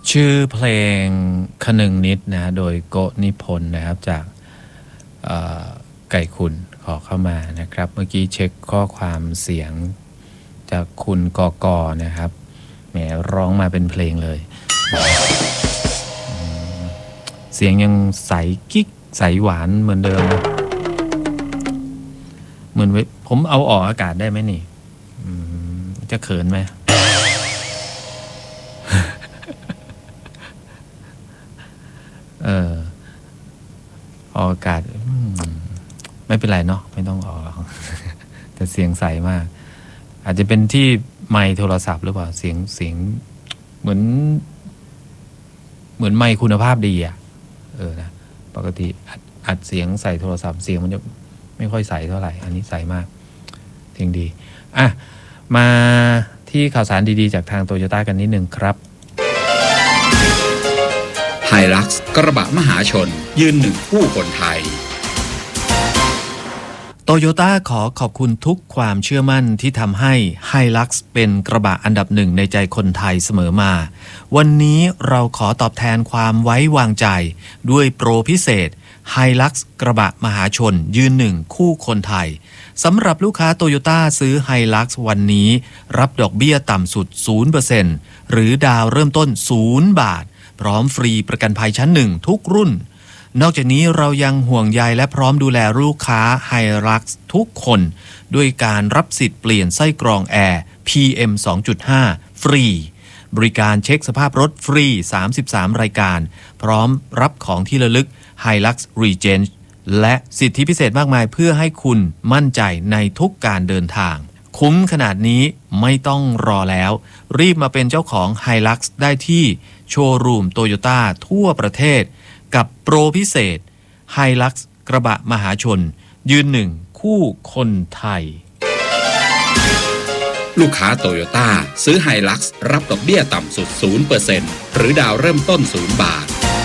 ชื่อเพลงคนึงนิดนะโดยโกนิพนธ์นะครับจากไก่คุณขอเข้ามานะครับเมื่อกี้เช็คข้อความเสียงจากคุณกกนะครับแหมร้องมาเป็นเพลงเลยเสียงยังใสกิ๊กใสหวานเหมือนเดิมเหมือนผมเอาออกอากาศได้ไหมนี่จะเขินไหมออกอากาศไม่เป็นไรเนาะไม่ต้องออกแต่เสียงใสมากอาจจะเป็นที่ไมค์โทรศัพท์หรือเปล่าเสียงเหมือนไมค์คุณภาพดีอ่ะนะปกติอัดเสียงใส่โทรศัพท์เสียงมันจะไม่ค่อยใสเท่าไหร่อันนี้ใสมากเสียงดีมาที่ข่าวสารดีๆจากทางโตโยต้ากันนิดนึงครับไฮลักซ์กระบะมหาชนยืนหนึ่งคู่คนไทยโตโยต้าขอขอบคุณทุกความเชื่อมั่นที่ทำให้ไฮลักซ์เป็นกระบะอันดับหนึ่งในใจคนไทยเสมอมาวันนี้เราขอตอบแทนความไว้วางใจด้วยโปรพิเศษไฮลักซ์กระบะมหาชนยืนหนึ่งคู่คนไทยสำหรับลูกค้าโตโยต้าซื้อไฮลักซ์วันนี้รับดอกเบี้ยต่ำสุด 0% หรือดาวเริ่มต้น0 บาทพร้อมฟรีประกันภัยชั้นหนึ่งทุกรุ่นนอกจากนี้เรายังห่วงใยและพร้อมดูแลลูกค้าไฮลักซ์ทุกคนด้วยการรับสิทธิ์เปลี่ยนไส้กรองแอร์ PM 2.5 ฟรีบริการเช็คสภาพรถฟรี33รายการพร้อมรับของที่ระลึก Hilux Regent และสิทธิพิเศษมากมายเพื่อให้คุณมั่นใจในทุกการเดินทางคุ้มขนาดนี้ไม่ต้องรอแล้วรีบมาเป็นเจ้าของ Hilux ได้ที่โชว์รูมโตโยต้าทั่วประเทศกับโปรพิเศษ Hilux กระบะมหาชนยืนหนึ่งคู่คนไทยลูกค้าโตโยต้าซื้อไฮลักซ์รับดอกเบี้ยต่ำสุด 0% หรือดาวเริ่มต้น0 บาท